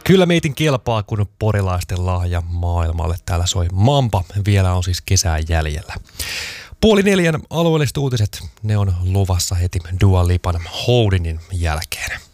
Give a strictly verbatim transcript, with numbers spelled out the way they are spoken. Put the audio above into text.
Kyllä meitin kelpaa, kun porilaisten lahja maailmalle. Täällä soi Mampa. Vielä on siis kesää jäljellä. Puoli neljän alueelliset uutiset, ne on luvassa heti Dua Lipan Holdingin jälkeen.